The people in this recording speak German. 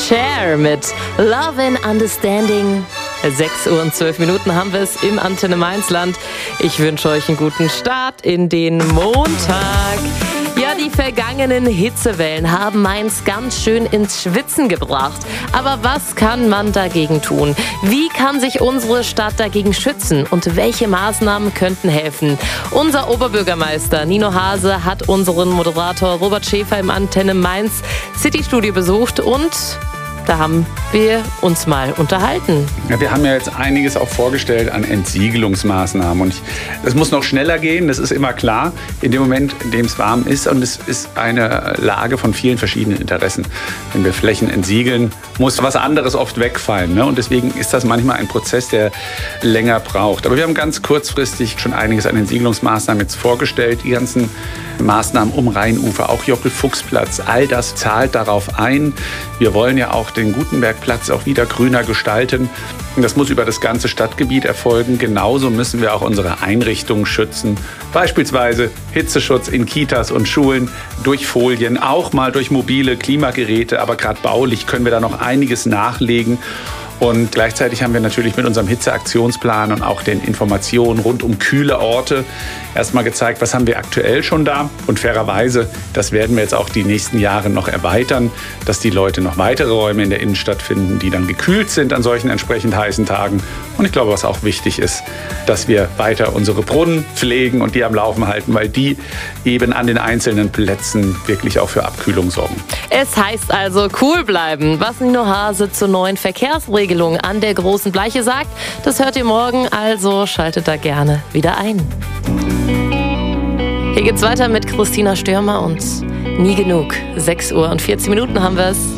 Cher mit Love and Understanding. 6 Uhr und 12 Minuten haben wir es im Antenne Mainzland. Ich wünsche euch einen guten Start in den Montag. Ja, die vergangenen Hitzewellen haben Mainz ganz schön ins Schwitzen gebracht. Aber was kann man dagegen tun? Wie kann sich unsere Stadt dagegen schützen? Und welche Maßnahmen könnten helfen? Unser Oberbürgermeister Nino Hase hat unseren Moderator Robert Schäfer im Antenne Mainz City-Studio besucht und da haben wir uns mal unterhalten. Ja, wir haben ja jetzt einiges auch vorgestellt an Entsiegelungsmaßnahmen. Und es muss noch schneller gehen, das ist immer klar, in dem Moment, in dem es warm ist. Und es ist eine Lage von vielen verschiedenen Interessen. Wenn wir Flächen entsiegeln, muss was anderes oft wegfallen. Ne? Und deswegen ist das manchmal ein Prozess, der länger braucht. Aber wir haben ganz kurzfristig schon einiges an Entsiegelungsmaßnahmen jetzt vorgestellt. Die ganzen Maßnahmen um Rheinufer, auch Jockl-Fuchs-Platz, all das zahlt darauf ein. Wir wollen ja auch den Gutenbergplatz auch wieder grüner gestalten. Und das muss über das ganze Stadtgebiet erfolgen. Genauso müssen wir auch unsere Einrichtungen schützen. Beispielsweise Hitzeschutz in Kitas und Schulen durch Folien, auch mal durch mobile Klimageräte. Aber gerade baulich können wir da noch einiges nachlegen. Und gleichzeitig haben wir natürlich mit unserem Hitzeaktionsplan und auch den Informationen rund um kühle Orte erstmal gezeigt, was haben wir aktuell schon da. Und fairerweise, das werden wir jetzt auch die nächsten Jahre noch erweitern, dass die Leute noch weitere Räume in der Innenstadt finden, die dann gekühlt sind an solchen entsprechend heißen Tagen. Und ich glaube, was auch wichtig ist, dass wir weiter unsere Brunnen pflegen und die am Laufen halten, weil die eben an den einzelnen Plätzen wirklich auch für Abkühlung sorgen. Es heißt also cool bleiben, was Nino Hase zur neuen Verkehrsregelung an der Großen Bleiche sagt. Das hört ihr morgen, also schaltet da gerne wieder ein. Hier geht's weiter mit Christina Stürmer und Nie genug. 6 Uhr und 14 Minuten haben wir es.